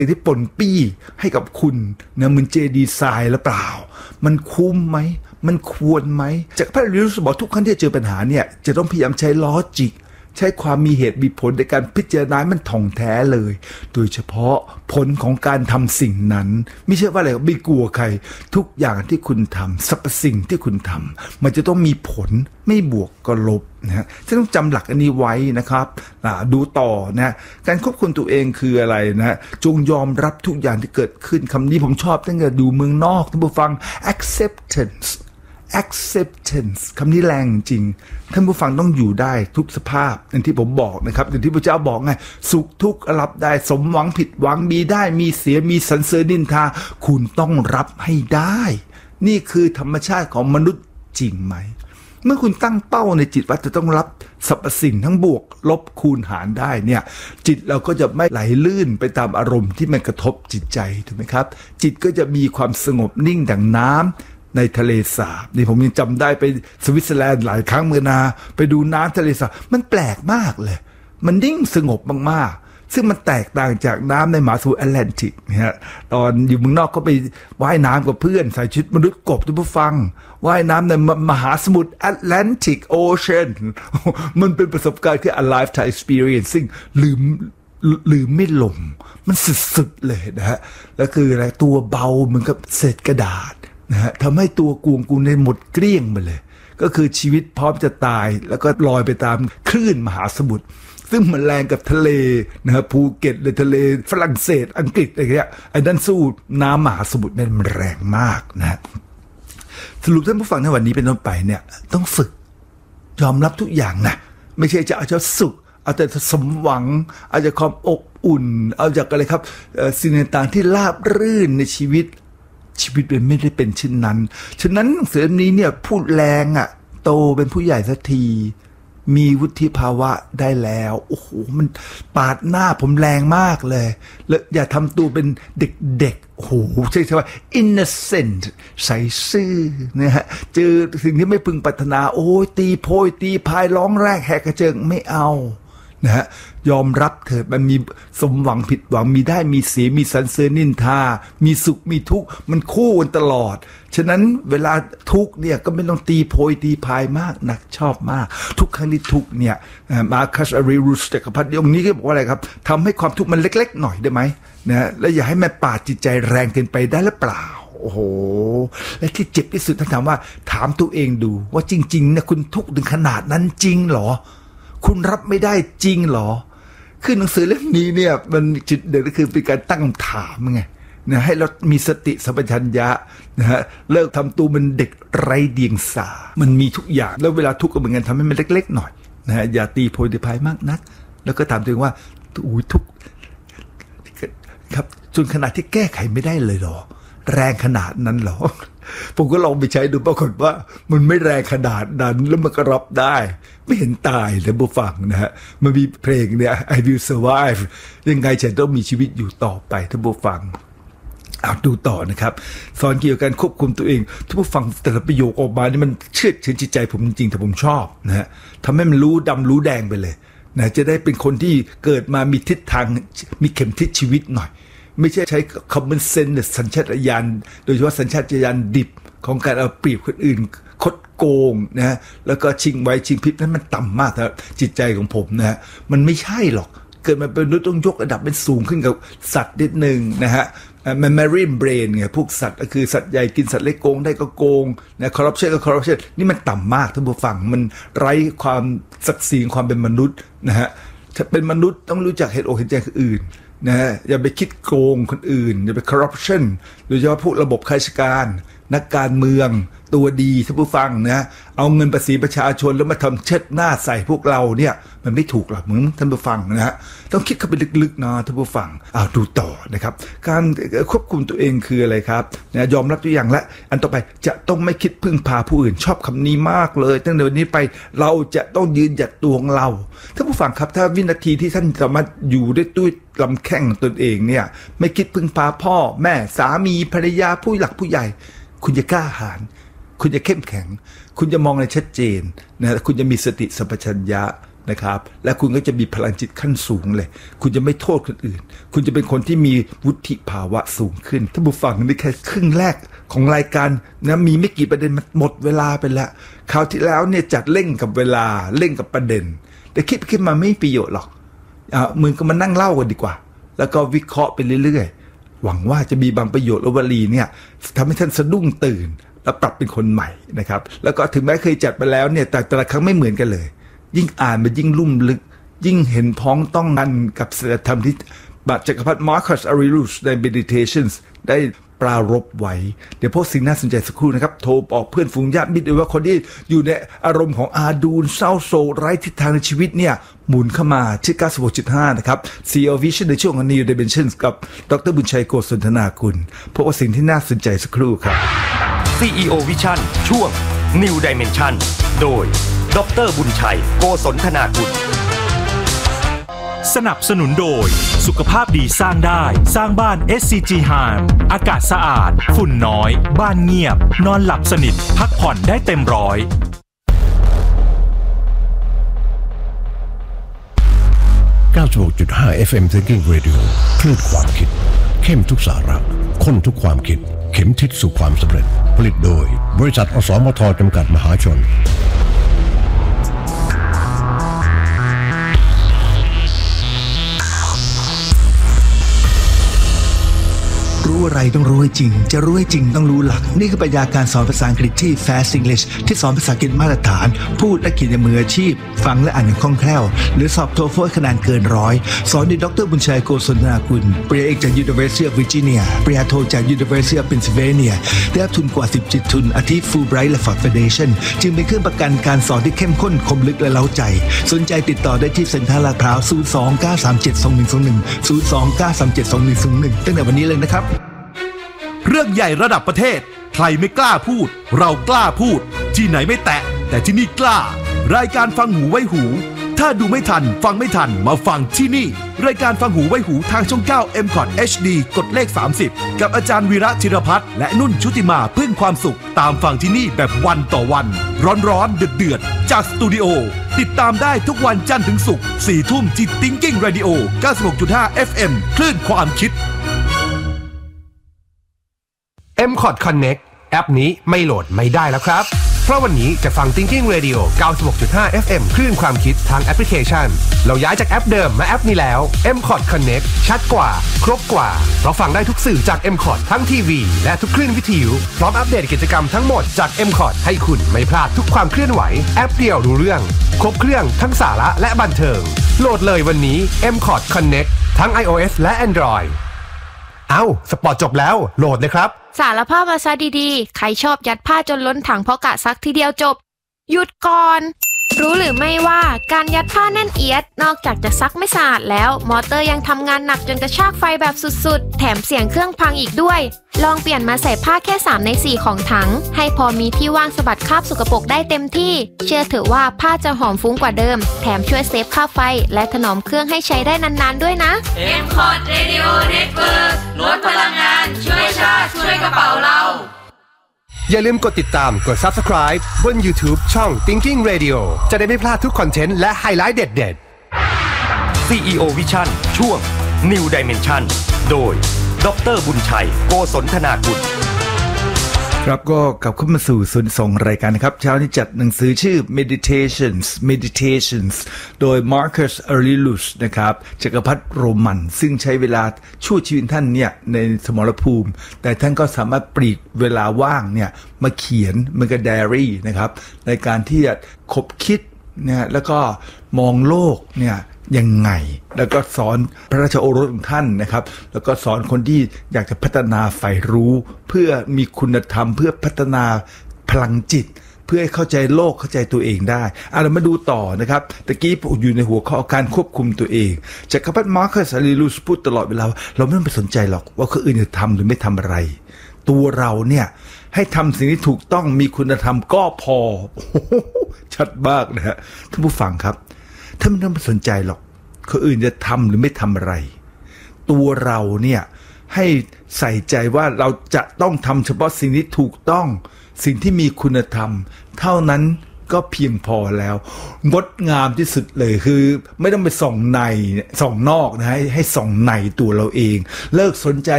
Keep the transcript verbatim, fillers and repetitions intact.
ที่ปนปี้ให้กับคุณนะเหมือนเจดีไซน์หรือเปล่ามันคุ้มไหมมันควรไหมจากพระริรุสบอกทุกครั้งที่เจอปัญหาเนี่ยจะต้องพยายามใช้ลอจิกใช้ความมีเหตุมีผลในการพิจารณามันถ่องแท้เลยโดยเฉพาะผลของการทำสิ่งนั้นไม่ใช่ว่าอะไรไม่กลัวใครทุกอย่างที่คุณทำสรรพสิ่งที่คุณทำมันจะต้องมีผลไม่บวกก็ลบนะฮะจะต้องจำหลักอันนี้ไว้นะครับดูต่อนะการควบคุมตัวเองคืออะไรนะจงยอมรับทุกอย่างที่เกิดขึ้นคำนี้ผมชอบตั้งแต่ดูเมืองนอกท่านผู้ฟัง acceptance acceptance คำนี้แรงจริงท่านผู้ฟังต้องอยู่ได้ทุกสภาพอย่างที่ผมบอกนะครับอย่างที่พระเจ้าบอกไงสุขทุกข์รับได้สมหวังผิดหวังมีได้มีเสียมีสรรเสริญนินทาคุณต้องรับให้ได้นี่คือธรรมชาติของมนุษย์จริงไหมเมื่อคุณตั้งเป้าในจิตว่าจะต้องรับสรรพสิ่งทั้งบวกลบคูณหารได้เนี่ยจิตเราก็จะไม่ไหลลื่นไปตามอารมณ์ที่มันกระทบจิตใจถูกไหมครับจิตก็จะมีความสงบนิ่งดังน้ำในทะเลสาบนี่ผมยังจำได้ไปสวิตเซอร์แลนด์หลายครั้งเมื่อนาไปดูน้ำทะเลสาบมันแปลกมากเลยมันนิ่งสงบมากๆซึ่งมันแตกต่างจากน้ำในมหาสมุทรแอตแลนติกนะฮะตอนอยู่เมืองนอกก็ไปว่ายน้ำกับเพื่อนใส่ชุดมนุษย์กบทุกผู้ฟังว่ายน้ำในมหาสมุทรแอตแลนติกโอเชียนมันเป็นประสบการณ์ที่ a lifetime experience ซึ่งลืมลืมไม่ลงมันสุดๆเลยนะฮะแล้วคืออะไรตัวเบาเหมือนกับเศษกระดาษนะฮะทำให้ตัวกวงกูในหมดเกลี้ยงไปเลยก็คือชีวิตพร้อมจะตายแล้วก็ลอยไปตามคลื่นมหาสมุทรซึ่งมันแรงกับทะเลนะฮะภูเก็ตเลยทะเลฝรั่งเศสอังกฤษอะไรเงี้ยไอ้ด้านสู้น้ำมหาสมุทรเนี่ยมันแรงมากนะสรุปท่านผู้ฟังในวันนี้เป็นต้นไปเนี่ยต้องฝึกยอมรับทุกอย่างนะไม่ใช่จะเอาแต่สุขเอาแต่สมหวังเอาจากความอบอุ่นเอาจากอะไรครับสิ่งต่างๆที่ราบรื่นในชีวิตชีวิตมันไม่ได้เป็นเช่นนั้นฉะนั้นหนังสือนี้เนี่ยพูดแรงอ่ะโตเป็นผู้ใหญ่สักทีมีวุฒิภาวะได้แล้วโอ้โหมันปาดหน้าผมแรงมากเลยแล้วอย่าทำตัวเป็นเด็กๆโอ้โหใช่ใช่ว่า innocent ใส่ซื่อนะฮะเจอสิ่งที่ไม่พึงปรารถนาโอ้ยตีโพยตีพายร้องแรกแหกกระเจิงไม่เอานะฮะยอมรับเถิดมันมีสมหวังผิดหวังมีได้มีเสียมีสรรเสริญนินทามีสุขมีทุกข์มันคู่กันตลอดฉะนั้นเวลาทุกข์เนี่ยก็ไม่ต้องตีโพยตีพายมากนักชอบมากทุกครั้งที่ทุกข์เนี่ยมาคัสอาริรุสจักรพรรดิองค์นี้ก็บอกว่าอะไรครับทำให้ความทุกข์มันเล็กๆหน่อยได้ไหมนะแล้วอย่าให้มันปาดจิตใจแรงเกินไปได้หรือเปล่าโอ้โหและที่เจ็บที่สุดท่านถามว่าถามตัวเองดูว่าจริงๆเนี่ยคุณทุกข์ถึงขนาดนั้นจริงเหรอคุณรับไม่ได้จริงเหรอคือหนังสือเล่มนี้เนี่ยมันจุดเด่นก็คือเป็นการตั้งคำถามไงนะให้เรามีสติสัมปชัญญะนะฮะเลิกทำตัวเป็นเด็กไร้เดียงสามันมีทุกอย่างแล้วเวลาทุกข์ก็เหมือนกันทำให้มันเล็กๆหน่อยนะฮะอย่าตีโพยตีพายมากนักแล้วก็ถามตัวเองว่าอุ้ยทุกข์ครับจนขนาดที่แก้ไขไม่ได้เลยหรอแรงขนาดนั้นหรอผมก็ลองไปใช้ดูปรากฏว่ามันไม่แรงขนาดนั้นแล้วมันก็รับได้ไม่เห็นตายเลยผู้ฟังนะฮะมันมีเพลงเนี่ย I will survive ยังไงฉันต้องมีชีวิตอยู่ต่อไปท่านผู้ฟังเอาดูต่อนะครับสอนเกี่ยวกับการควบคุมตัวเองท่านผู้ฟังแต่ละประโยคออกมานี่มันเชื่อถือจิตใจผมจริงๆแต่ผมชอบนะฮะทำให้มันรู้ดำรู้แดงไปเลยนะจะได้เป็นคนที่เกิดมามีทิศทางมีเข็มทิศชีวิตหน่อยไม่ใช่ใช้ common sense สัญชาตญาณโดยเฉพาะสัญชาตญาณดิบของการเอาเปรียบคนอื่นคดโกงนะแล้วก็ชิงไว้ชิงพริบนั้นมันต่ำมากครับจิตใจของผมนะฮะมันไม่ใช่หรอกเกิดมาเป็นมนุษย์ต้องยกระดับเป็นสูงขึ้นกับสัตว์นิดนึงนะฮะมัน marine brain ไงพวกสัตว์ก็คือสัตว์ใหญ่กินสัตว์เล็กโกงได้ก็โกงนะ corruption ก็ corruption นี่มันต่ำมากท่านผู้ฟังมันไร้ความศักดิ์ศรีความเป็นมนุษย์นะฮะถ้าเป็นมนุษย์ต้องรู้จักเห็นอกเห็นใจคนอื่นนะฮะอย่าไปคิดโกงคนอื่นอย่าไป corruption โดยเฉพาะพวกระบบข้าราชการนักการเมืองตัวดีท่านผู้ฟังนะเอาเงินภาษีประชาชนแล้วมาทำเช็ดหน้าใส่พวกเราเนี่ยมันไม่ถูกหรอกมึงท่านผู้ฟังนะฮะต้องคิดเข้าไปลึกๆนะท่านผู้ฟังเอาดูต่อนะครับการควบคุมตัวเองคืออะไรครับนะยอมรับตัวอย่างและอันต่อไปจะต้องไม่คิดพึ่งพาผู้อื่นชอบคำนี้มากเลยตั้งแต่วันนี้ไปเราจะต้องยืนหยัดตัวของเราท่านผู้ฟังครับถ้าวินาทีที่ท่านสามารถอยู่ได้ด้วยลำแข้งตนเองเนี่ยไม่คิดพึ่งพาพ่อแม่สามีภรรยาผู้หลักผู้ใหญ่คุณจะกล้าหาญคุณจะเข้มแข็งคุณจะมองอะไรชัดเจนนะคุณจะมีสติสัมปชัญญะนะครับและคุณก็จะมีพลังจิตขั้นสูงเลยคุณจะไม่โทษคนอื่นคุณจะเป็นคนที่มีวุฒิภาวะสูงขึ้นท่านผู้ฟังนี่แค่ครึ่งแรกของรายการนะมีไม่กี่ประเด็นมันหมดเวลาไปแล้วคราวที่แล้วเนี่ยจัดเร่งกับเวลาเร่งกับประเด็นแต่คิดคิดมาไม่มีประโยชน์หรอกอ่ามึงก็มานั่งเล่ากันดีกว่าแล้วก็วิเคราะห์ไปเรื่อยๆหวังว่าจะมีบางประโยชน์และวลีเนี่ยทำให้ท่านสะดุ้งตื่นแล้วปรับเป็นคนใหม่นะครับแล้วก็ถึงแม้เคยจัดไปแล้วเนี่ยแต่แต่ละครั้งไม่เหมือนกันเลยยิ่งอ่านมันยิ่งลุ่มลึกยิ่งเห็นพ้องต้องกันกับศีลธรรมที่บัตรจักรพรรดิมาร์คัส อาริลุสใน Meditations ได้ปรารภไว้เดี๋ยวพวกสิ่งน่าสนใจสักครู่นะครับโทรบอกเพื่อนฝูงญาติมิตรด้วยว่าคนที่อยู่ในอารมณ์ของอาดูลเศร้าโศกไร้ทิศทางในชีวิตเนี่ยหมุนเข้ามาที่ เก้าสิบหกจุดห้า นะครับ ซี อี โอ Vision ในช่วงของ New Dimensions กับดร.บุญชัยโกศลธนากุลพวกสิ่งที่น่าสนใจสักครู่ครับซี อี โอ Vision ช่วง New Dimension โดยดร.บุญชัยโกศลธนากุลสนับสนุนโดยสุขภาพดีสร้างได้สร้างบ้าน เอส ซี จี Harm อากาศสะอาดฝุ่นน้อยบ้านเงียบนอนหลับสนิทพักผ่อนได้เต็มร้อยเก้าสิบหกจุดห้า เอฟ เอ็ม Thinking Radio คลื่นความคิดเข้มทุกสาระข้นทุกความคิดเข็มทิศสู่ความสำเร็จผลิตโดยบริษัทอสมทจำกัดมหาชนรู้อะไรต้องรู้ให้จริงจะรู้ให้จริงต้องรู้หลักนี่คือปรัชญาการสอนภาษาอังกฤษที่ Fast English ที่สอนภาษาอังกฤษมาตรฐานพูดและเขียนอย่างมืออาชีพฟังและอ่านอย่างคล่องแคล่วหรือสอบโทเฟลคะแนนเกินร้อยสอนโดยดร.บุญชัยโกศลธนากุลปริญญาเอกจาก University of Virginia ปริญญาโทจาก University of Pennsylvania ได้รับทุนกว่าสิบจิตทุนอาทิ Fulbright และ Ford Foundation จึงเป็นเครื่องประกันการสอนที่เข้มข้นคมลึกและเร้าใจสนใจติดต่อได้ที่เซ็นทรัลลาดพร้าวศูนย์ สอง เก้า สาม เจ็ด สอง หนึ่ง สอง หนึ่ง ศูนย์ สอง เก้า สาม เจ็ด สอง หนึ่ง สอง หนึ่งตั้งแต่วันนี้เลยนะครับเรื่องใหญ่ระดับประเทศใครไม่กล้าพูดเรากล้าพูดที่ไหนไม่แตะแต่ที่นี่กล้ารายการฟังหูไว้หูถ้าดูไม่ทันฟังไม่ทันมาฟังที่นี่รายการฟังหูไว้หูทางช่องเก้า เอ็ม คอท เอช ดี กดเลขสามสิบกับอาจารย์วีระธิรพัฒน์และนุ่นชุติมาพึ่งความสุขตามฟังที่นี่แบบวันต่อวันร้อนๆเดือดๆจากสตูดิโอติดตามได้ทุกวันจันทร์ถึงศุกร์สี่ทุ่มที่ Thinking Radio เก้าสิบหกจุดห้า เอฟ เอ็ม คลื่นความคิดเอ็ม คอท Connect แอปนี้ไม่โหลดไม่ได้แล้วครับเพราะวันนี้จะฟัง Thinking Radio เก้าสิบหกจุดห้า เอฟ เอ็ม คลื่นความคิดทางแอปพลิเคชันเราย้ายจากแอปเดิมมาแอปนี้แล้ว เอ็ม คอท Connect ชัดกว่าครบกว่าเราฟังได้ทุกสื่อจาก เอ็ม คอท ทั้งทีวีและทุกคลื่นวิทยุพร้อมอัปเดตกิจกรรมทั้งหมดจาก เอ็ม คอท ให้คุณไม่พลาดทุกความเคลื่อนไหวแอปเดียวรู้เรื่องครบเครื่องทั้งสาระและบันเทิงโหลดเลยวันนี้ เอ็ม คอท Connect ทั้ง iOS และ Android เอ้าสปอร์ตจบแล้วโหลดเลยครับสารภาพมาซะดีๆใครชอบยัดผ้าจนล้นถังเพราะกะซักทีเดียวจบหยุดก่อนรู้หรือไม่ว่าการยัดผ้าแน่นเอียดนอกจากจะซักไม่สะอาดแล้วมอเตอร์ยังทำงานหนักจนกระชากไฟแบบสุดๆแถมเสียงเครื่องพังอีกด้วยลองเปลี่ยนมาใส่ผ้าแค่สามในสี่ของถังให้พอมีที่ว่างสะบัดคราบสกปรกได้เต็มที่เชื่อเถอะว่าผ้าจะหอมฟุ้งกว่าเดิมแถมช่วยเซฟค่าไฟและถนอมเครื่องให้ใช้ได้นานๆด้วยนะเอ็ม คอท Radio Network ลดพลังงานช่วยชาติช่วยกระเป๋าเราอย่าลืมกดติดตามกด Subscribe บน YouTube ช่อง Thinking Radio จะได้ไม่พลาดทุกคอนเทนต์และไฮไลท์เด็ดๆซี อี โอ Vision ช่วง New Dimension โดยดร.บุญชัยโกศลธนากุลครับก็กลับเข้ามาสู่ส่วนสองรายการนะครับเช้านี้จัดหนังสือชื่อ Meditations Meditations โดย Marcus Aurelius นะครับจักรพรรดิโรมันซึ่งใช้เวลาชั่วชีวิตท่านเนี่ยในสมรภูมิแต่ท่านก็สามารถปลีกเวลาว่างเนี่ยมาเขียนเหมือนกับไดอารี่นะครับในการที่จะคบคิดเนี่ยแล้วก็มองโลกเนี่ยยังไงแล้วก็สอนพระราชโอรสของท่านนะครับแล้วก็สอนคนที่อยากจะพัฒนาใฝ่รู้เพื่อมีคุณธรรมเพื่อพัฒนาพลังจิตเพื่อให้เข้าใจโลกเข้าใจตัวเองได้อ่ะเรามาดูต่อนะครับตะกี้อยู่ในหัวข้อการควบคุมตัวเองจักรพรรดิมาร์คัส อาริลุสพูดตลอดเวลาเราไม่ต้องไปสนใจหรอกว่าคนอื่นจะทำหรือไม่ทำอะไรตัวเราเนี่ยให้ทำสิ่งที่ถูกต้องมีคุณธรรมก็พอชัดมากนะฮะท่านผู้ฟังครับท่านไม่ต้องไปสนใจหรอกคนอื่นจะทำหรือไม่ทำอะไรตัวเราเนี่ยให้ใส่ใจว่าเราจะต้องทำเฉพาะสิ่งที่ถูกต้องสิ่งที่มีคุณธรรมเท่านั้นก็เพียงพอแล้วงดงามที่สุดเลยคือไม่ต้องไปส่องในส่องนอกนะให้ให้ส่องในตัวเราเองเลิกสนใจ